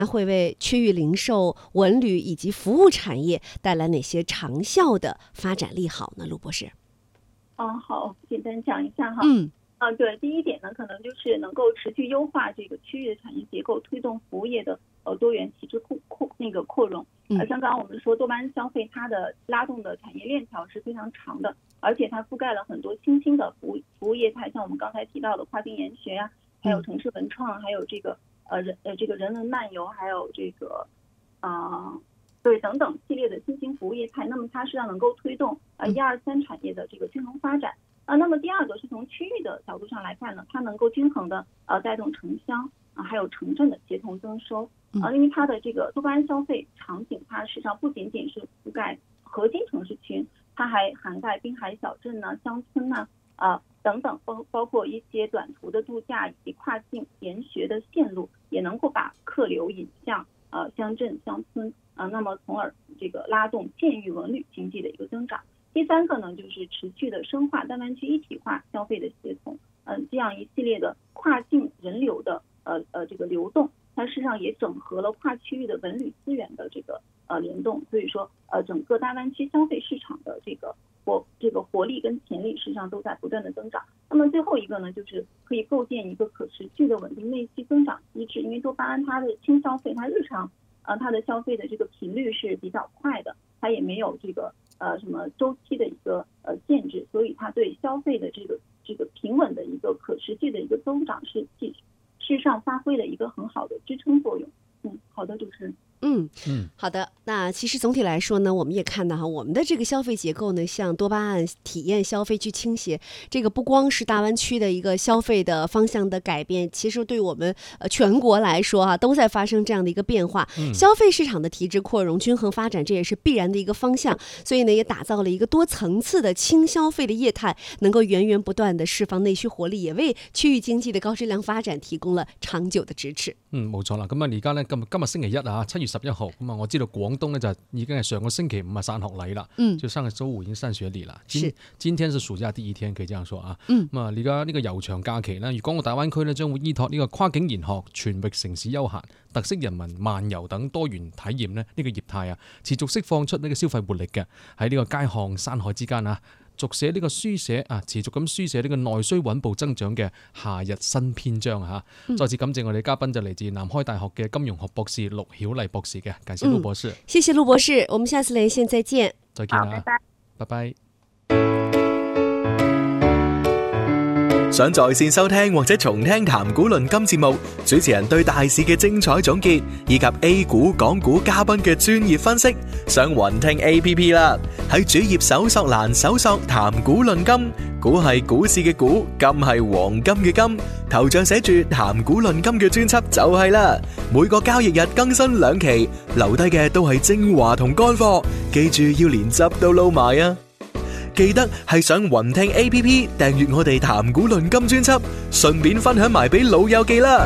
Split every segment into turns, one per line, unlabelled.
会为区域零售、文旅以及服务产业带来哪些长效的发展利好呢？陆博士。
好，简单讲一下哈。对，第一点呢，可能就是能够持续优化这个区域的产业结构，推动服务业的多元体制扩容。像刚刚我们说，多巴胺消费它的拉动的产业链条是非常长的，而且它覆盖了很多新兴的服务业态，像我们刚才提到的跨境研学呀，还有城市文创，还有这个人文漫游，还有这个对等等系列的新兴服务业态。那么它实际上能够推动1、2、3产业的这个均衡发展。那么第二个是从区域的角度上来看呢，它能够均衡的带动城乡还有城镇的协同增收。因为它的这个多巴胺消费场景，它实际上不仅仅是覆盖核心城市群，它还涵盖滨海小镇呐、乡村呐等等，包括一些短途的度假以及跨境研学的线路，也能够把客流引向乡镇乡村那么从而这个拉动县域文旅经济的一个增长。第三个呢，就是持续的深化大湾区一体化消费的协同，这样一系列的跨境人流的这个流动，它实际上也整合了跨区域的文旅资源的这个联动，所以说整个大湾区消费市场的这个活力跟潜力实际上都在不断的增长。那么最后一个呢，就是可以构建一个可持续的稳定内需增长机制，因为多巴胺它的轻消费，它日常它的消费的这个频率是比较快的，它也没有这个什么周期的一个限制，所以它对消费的这个平稳的一个可持续的一个增长是事实上发挥了一个很好的支撑作用。好的，主持人。
好的。那其实总体来说呢，我们也看到哈，我们的这个消费结构呢，向多巴胺体验消费去倾斜，这个不光是大湾区的一个消费的方向的改变，其实对我们全国来说哈，都在发生这样的一个变化。消费市场的体制扩容、均衡发展，这也是必然的一个方向。所以呢，也打造了一个多层次的轻消费的业态，能够源源不断的釋放內需活力，也為區域經濟的高質量發展提供了長久的支持。
冇錯啦。咁而家呢，今日星期一啊，7月11號，咁我知道廣東呢就已經係上個星期5散學禮啦，就上個週五已經上學禮啦。今天是暑假第一天，可以這樣說啊。咁啊，而家呢個悠長假期呢，粵港澳大灣區呢將會依託呢個跨境研學、全域城市休閒、特色人文漫遊等多元體驗呢，呢個業態啊，持續釋放出呢個消費活力嘅，喺呢個街巷山海之間啊，續寫呢個書寫持續咁書寫呢個內需穩步增長嘅夏日新篇章啊！再次感謝我哋嘉賓就嚟自南開大學嘅金融學博士陸曉麗博士嘅，感謝陸博士。
謝謝陸博士，我們下次連線再見。
再見啦，拜拜。
想在線收聽或者重聽談股論金節目，主持人對大市嘅精彩總結，以及 A 股、港股嘉賓嘅專業分析，上雲聽 APP 啦。喺主頁搜索欄搜索談股論金，股係股市嘅股，金係黃金嘅金，頭像寫住談股論金嘅專輯就係啦。每個交易日更新2期，留低嘅都係精華同乾貨，記住要連汁都撈埋啊！記得係上雲聽 APP 訂閱我哋談股論金專輯，順便分享埋俾老友記啦。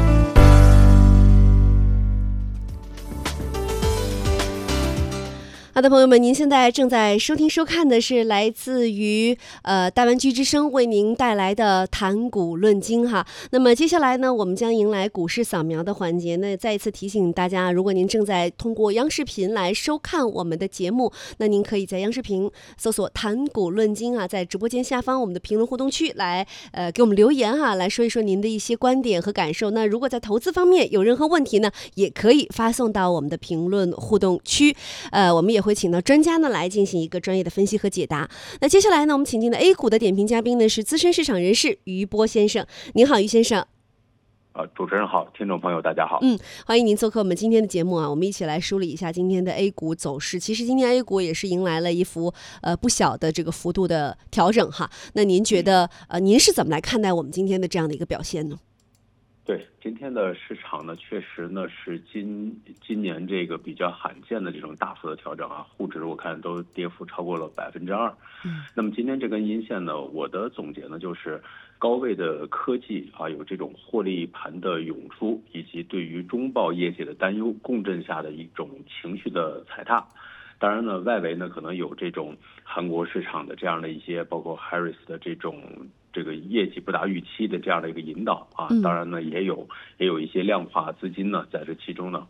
好的，朋友们，您现在正在收听收看的是来自于大湾区之声为您带来的谈股论金哈。那么接下来呢，我们将迎来股市扫描的环节呢。再一次提醒大家，如果您正在通过央视频来收看我们的节目，那您可以在央视频搜索谈股论金啊，在直播间下方我们的评论互动区来给我们留言哈，来说一说您的一些观点和感受。那如果在投资方面有任何问题呢，也可以发送到我们的评论互动区，我们也会请到专家呢来进行一个专业的分析和解答。那接下来呢，我们请进的 A 股的点评嘉宾呢是资深市场人士于波先生。您好，于先生。
主持人好，听众朋友大家好。
欢迎您做客我们今天的节目啊。我们一起来梳理一下今天的 A 股走势。其实今天 A 股也是迎来了一幅不小的这个幅度的调整哈。那您觉得您是怎么来看待我们今天的这样的一个表现呢？
对，今天的市场呢，确实呢是今年这个比较罕见的这种大幅的调整啊，沪指我看都跌幅超过了2%。那么今天这根阴线呢，我的总结呢就是高位的科技啊有这种获利盘的涌出，以及对于中报业绩的担忧共振下的一种情绪的踩踏。当然呢，外围呢可能有这种韩国市场的这样的一些，包括 Harris 的这个业绩不达预期的这样的一个引导啊，当然呢也有一些量化资金呢在这其中呢